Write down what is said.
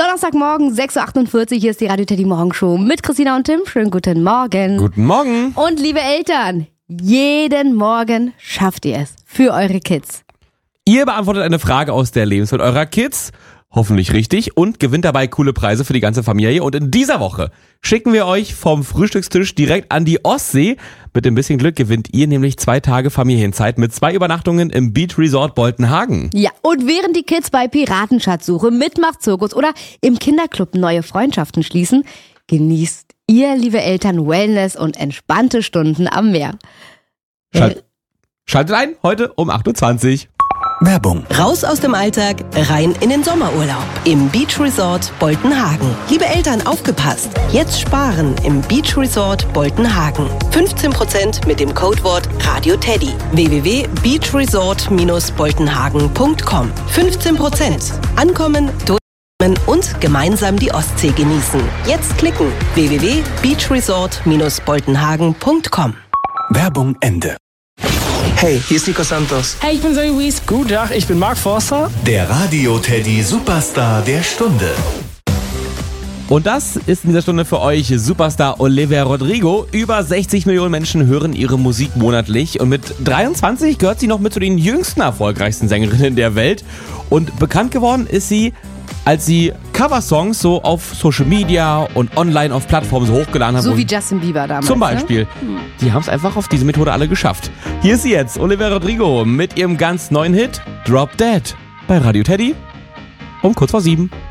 Donnerstagmorgen, 6.48 Uhr, hier ist die Radio Teddy Morgenshow mit Christina und Tim. Schönen guten Morgen. Guten Morgen. Und liebe Eltern, jeden Morgen schafft ihr es für eure Kids. Ihr beantwortet eine Frage aus der Lebenswelt eurer Kids, hoffentlich richtig, und gewinnt dabei coole Preise für die ganze Familie. Und in dieser Woche schicken wir euch vom Frühstückstisch direkt an die Ostsee. Mit ein bisschen Glück gewinnt ihr nämlich 2 Tage Familienzeit mit 2 Übernachtungen im Beach Resort Boltenhagen. Ja, und während die Kids bei Piratenschatzsuche, Mitmachzirkus oder im Kinderclub neue Freundschaften schließen, genießt ihr, liebe Eltern, Wellness und entspannte Stunden am Meer. Schaltet ein, heute um 8.20 Uhr. Werbung. Raus aus dem Alltag, rein in den Sommerurlaub im Beach Resort Boltenhagen. Liebe Eltern, aufgepasst! Jetzt sparen im Beach Resort Boltenhagen. 15% mit dem Codewort Radio Teddy. www.beachresort-boltenhagen.com. 15%. Ankommen, durchatmen und gemeinsam die Ostsee genießen. Jetzt klicken. www.beachresort-boltenhagen.com. Werbung Ende. Hey, hier ist Nico Santos. Hey, ich bin Zoe Wies. Guten Tag, ich bin Mark Forster. Der Radio Teddy Superstar der Stunde. Und das ist in dieser Stunde für euch Superstar Olivia Rodrigo. Über 60 Millionen Menschen hören ihre Musik monatlich. Und mit 23 gehört sie noch mit zu den jüngsten erfolgreichsten Sängerinnen der Welt. Und bekannt geworden ist sie, als sie Coversongs so auf Social Media und online auf Plattformen so hochgeladen haben. So wie Justin Bieber damals. Zum Beispiel. Ne? Die haben es einfach auf diese Methode alle geschafft. Hier ist sie jetzt, Olivia Rodrigo, mit ihrem ganz neuen Hit Drop Dead bei Radio Teddy um kurz vor 7.